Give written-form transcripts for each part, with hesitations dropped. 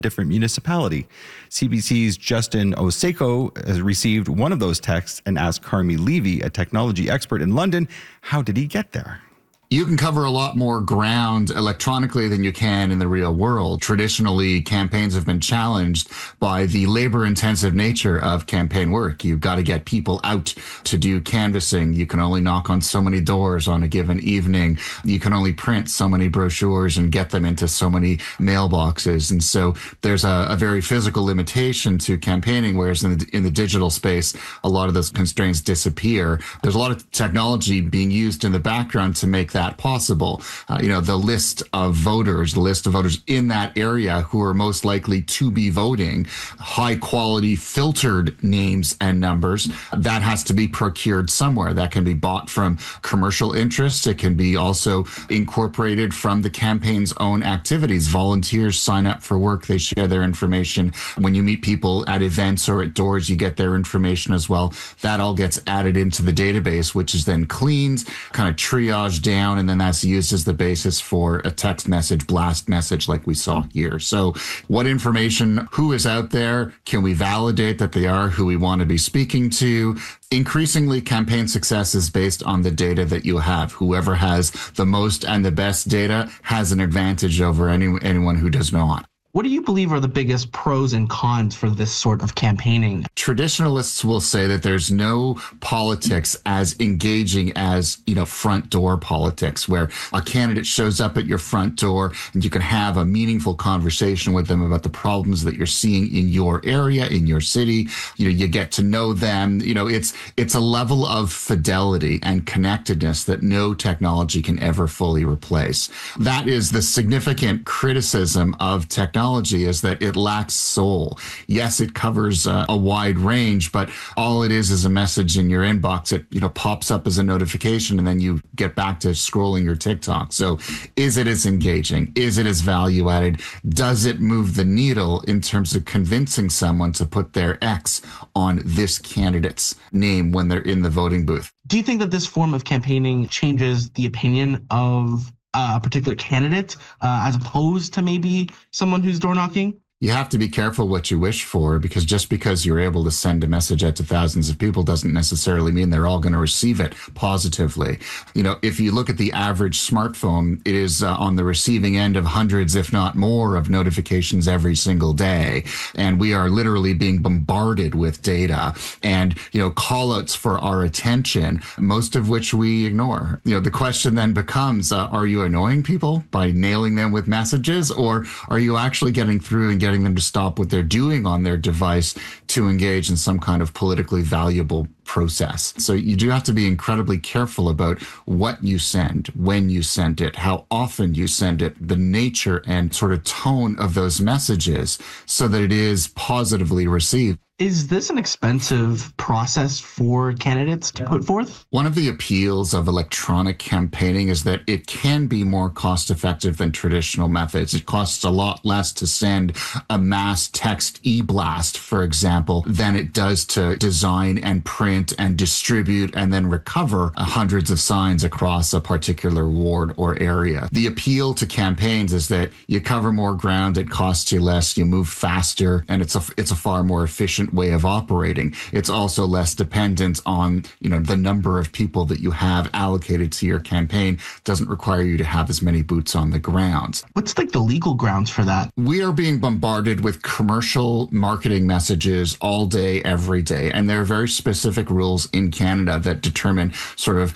different municipality. CBC's Justin Oseko has received one of those texts and asked Carmi Levy, a technology expert in London, how did he get there? You can cover a lot more ground electronically than you can in the real world. Traditionally, campaigns have been challenged by the labor-intensive nature of campaign work. You've got to get people out to do canvassing. You can only knock on so many doors on a given evening. You can only print so many brochures and get them into so many mailboxes. And so there's a very physical limitation to campaigning, whereas in the digital space, a lot of those constraints disappear. There's a lot of technology being used in the background to make that possible. The list of voters in that area who are most likely to be voting, high quality filtered names and numbers, that has to be procured somewhere. That can be bought from commercial interests. It can be also incorporated from the campaign's own activities. Volunteers sign up for work. They share their information. When you meet people at events or at doors, you get their information as well. That all gets added into the database, which is then cleaned, kind of triaged down, and then that's used as the basis for a text message, blast message like we saw here. So what information, who is out there? Can we validate that they are who we want to be speaking to? Increasingly, campaign success is based on the data that you have. Whoever has the most and the best data has an advantage over anyone who does not. What do you believe are the biggest pros and cons for this sort of campaigning? Traditionalists will say that there's no politics as engaging as, front door politics, where a candidate shows up at your front door and you can have a meaningful conversation with them about the problems that you're seeing in your area, in your city. You get to know them. It's a level of fidelity and connectedness that no technology can ever fully replace. That is the significant criticism of technology, is that it lacks soul. Yes, it covers a wide range, but all it is a message in your inbox. It pops up as a notification, and then you get back to scrolling your TikTok. So is it as engaging? Is it as value added? Does it move the needle in terms of convincing someone to put their X on this candidate's name when they're in the voting booth? Do you think that this form of campaigning changes the opinion of a particular candidate as opposed to maybe someone who's door knocking? You have to be careful what you wish for, because just because you're able to send a message out to thousands of people doesn't necessarily mean they're all going to receive it positively. If you look at the average smartphone, it is on the receiving end of hundreds, if not more, of notifications every single day. And we are literally being bombarded with data and, call outs for our attention, most of which we ignore. The question then becomes, are you annoying people by nailing them with messages, or are you actually getting through and getting them to stop what they're doing on their device to engage in some kind of politically valuable process? So you do have to be incredibly careful about what you send, when you send it, how often you send it, the nature and sort of tone of those messages, so that it is positively received. Is this an expensive process for candidates to put forth? One of the appeals of electronic campaigning is that it can be more cost effective than traditional methods. It costs a lot less to send a mass text e-blast, for example, than it does to design and print and distribute and then recover hundreds of signs across a particular ward or area. The appeal to campaigns is that you cover more ground, it costs you less, you move faster, and it's a far more efficient way of operating. It's also less dependent on, the number of people that you have allocated to your campaign. Doesn't require you to have as many boots on the ground. What's the legal grounds for that? We are being bombarded with commercial marketing messages all day, every day. And there are very specific rules in Canada that determine sort of,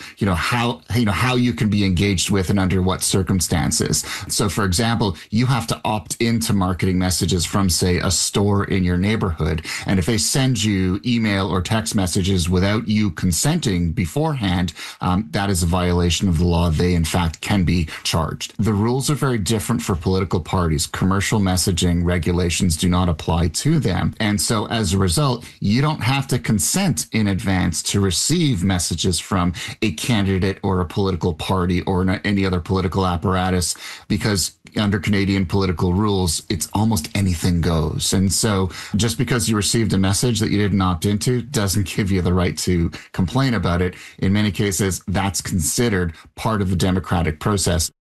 how you can be engaged with and under what circumstances. So for example, you have to opt into marketing messages from, say, a store in your neighborhood. And if they send you email or text messages without you consenting beforehand, that is a violation of the law. They, in fact, can be charged. The rules are very different for political parties. Commercial messaging regulations do not apply to them. And so as a result, you don't have to consent in advance to receive messages from a candidate or a political party or any other political apparatus, because under Canadian political rules, it's almost anything goes. And so just because you received a message that you didn't opt into doesn't give you the right to complain about it. In many cases, that's considered part of the democratic process.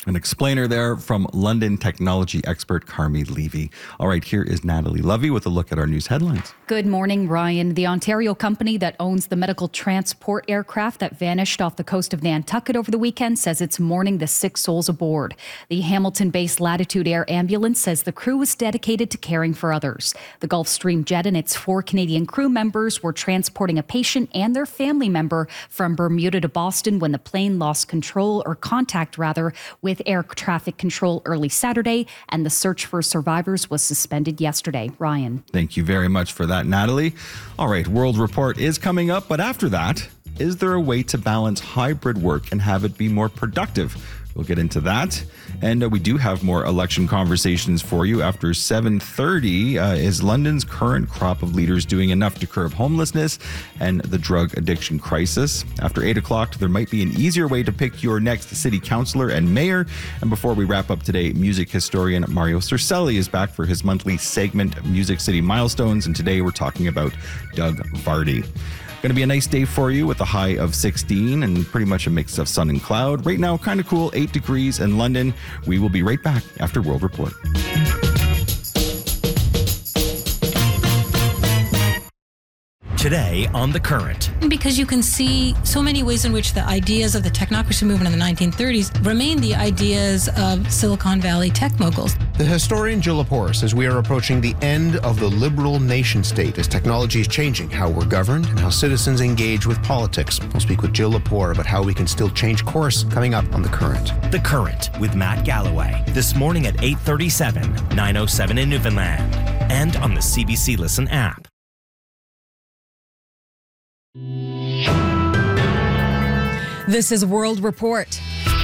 An explainer there from London technology expert Carmi Levy. All right, here is Natalie Lovey with a look at our news headlines. Good morning, Ryan. The Ontario company that owns the medical transport aircraft that vanished off the coast of Nantucket over the weekend says it's mourning the 6 souls aboard. The Hamilton-based Latitude Air ambulance says the crew was dedicated to caring for others. The Gulfstream jet and its 4 Canadian crew members were transporting a patient and their family member from Bermuda to Boston when the plane lost contact with air traffic control early Saturday, and the search for survivors was suspended yesterday. Ryan. Thank you very much for that, Natalie. All right, World Report is coming up, but after that, is there a way to balance hybrid work and have it be more productive? We'll get into that. And we do have more election conversations for you. After 7:30, is London's current crop of leaders doing enough to curb homelessness and the drug addiction crisis? After 8 o'clock, there might be an easier way to pick your next city councillor and mayor. And before we wrap up today, music historian Mario Cercelli is back for his monthly segment, Music City Milestones. And today we're talking about Doug Vardy. Going to be a nice day for you with a high of 16 and pretty much a mix of sun and cloud. Right now, kind of cool, 8 degrees in London. We will be right back after World Report. Today on The Current. Because you can see so many ways in which the ideas of the technocracy movement in the 1930s remain the ideas of Silicon Valley tech moguls. The historian Jill Lepore says we are approaching the end of the liberal nation state as technology is changing how we're governed and how citizens engage with politics. We'll speak with Jill Lepore about how we can still change course coming up on The Current. The Current with Matt Galloway. This morning at 8:37, 9:07 in Newfoundland. And on the CBC Listen app. This is World Report.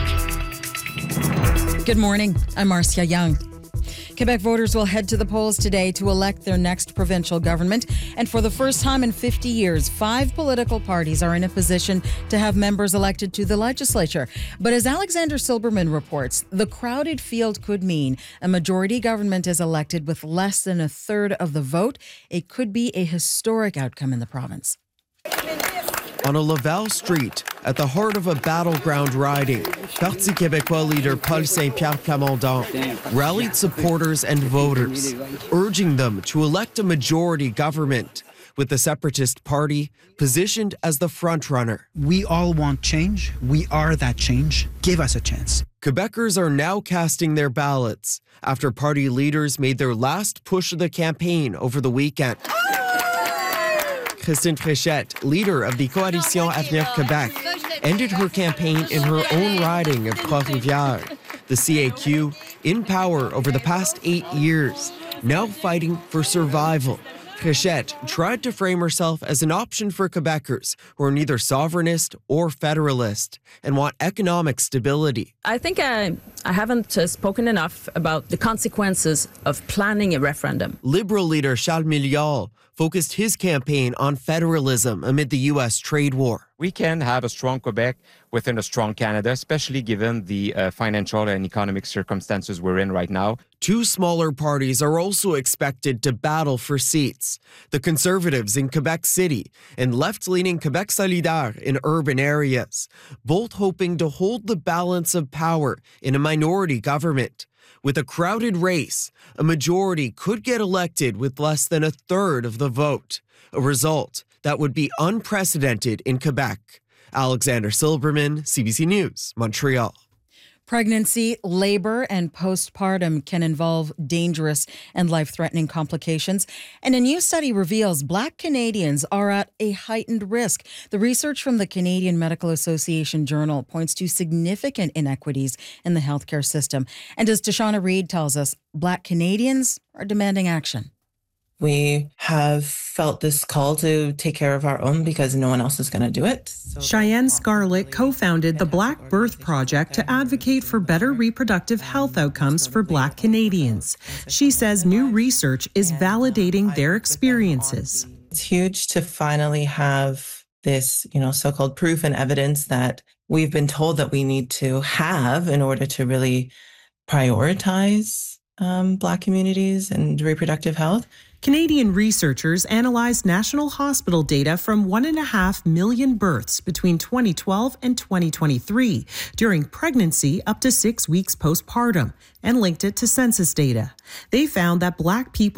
Good morning. I'm Marcia Young. Quebec voters will head to the polls today to elect their next provincial government. And for the first time in 50 years, 5 political parties are in a position to have members elected to the legislature. But as Alexander Silberman reports, the crowded field could mean a majority government is elected with less than a third of the vote. It could be a historic outcome in the province. On a Laval street, at the heart of a battleground riding, Parti Québécois leader Paul Saint-Pierre Plamondon rallied supporters and voters, urging them to elect a majority government, with the Separatist Party positioned as the frontrunner. We all want change. We are that change. Give us a chance. Quebecers are now casting their ballots after party leaders made their last push of the campaign over the weekend. Christine Fréchette, leader of the Coalition Avenir Québec, ended her campaign in her own riding of Trois-Rivières. The CAQ, in power over the past 8 years, now fighting for survival. Fréchette tried to frame herself as an option for Quebecers who are neither sovereignist or federalist and want economic stability. I think I haven't spoken enough about the consequences of planning a referendum. Liberal leader Charles Milliard focused his campaign on federalism amid the U.S. trade war. We can have a strong Quebec within a strong Canada, especially given the financial and economic circumstances we're in right now. 2 smaller parties are also expected to battle for seats. The Conservatives in Quebec City and left-leaning Quebec Solidaire in urban areas, both hoping to hold the balance of power in a minority government. With a crowded race, a majority could get elected with less than a third of the vote, a result that would be unprecedented in Quebec. Alexander Silberman, CBC News, Montreal. Pregnancy, labor, and postpartum can involve dangerous and life-threatening complications. And a new study reveals Black Canadians are at a heightened risk. The research from the Canadian Medical Association Journal points to significant inequities in the healthcare system. And as Tashana Reid tells us, Black Canadians are demanding action. We have felt this call to take care of our own because no one else is going to do it. Cheyenne Scarlett co-founded the Black Birth Project to advocate for better reproductive health outcomes for Black Canadians. She says new research is validating their experiences. It's huge to finally have this, so-called proof and evidence that we've been told that we need to have in order to really prioritize Black communities and reproductive health. Canadian researchers analyzed national hospital data from 1.5 million births between 2012 and 2023 during pregnancy up to 6 weeks postpartum and linked it to census data. They found that Black people